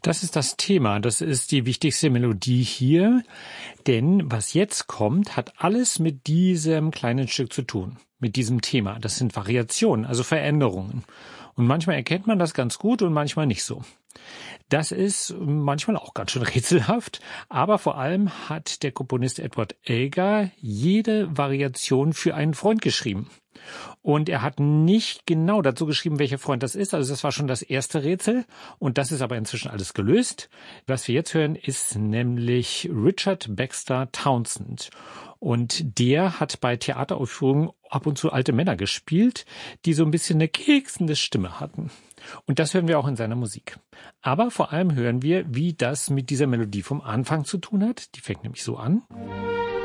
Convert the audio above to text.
Das ist das Thema, das ist die wichtigste Melodie hier, denn was jetzt kommt, hat alles mit diesem kleinen Stück zu tun, mit diesem Thema. Das sind Variationen, also Veränderungen. Und manchmal erkennt man das ganz gut und manchmal nicht so. Das ist manchmal auch ganz schön rätselhaft, aber vor allem hat der Komponist Edward Elgar jede Variation für einen Freund geschrieben. Und er hat nicht genau dazu geschrieben, welcher Freund das ist. Also das war schon das erste Rätsel und das ist aber inzwischen alles gelöst. Was wir jetzt hören, ist nämlich Richard Baxter Townsend. Und der hat bei Theateraufführungen ab und zu alte Männer gespielt, die so ein bisschen eine keksende Stimme hatten. Und das hören wir auch in seiner Musik. Aber vor allem hören wir, wie das mit dieser Melodie vom Anfang zu tun hat. Die fängt nämlich so an.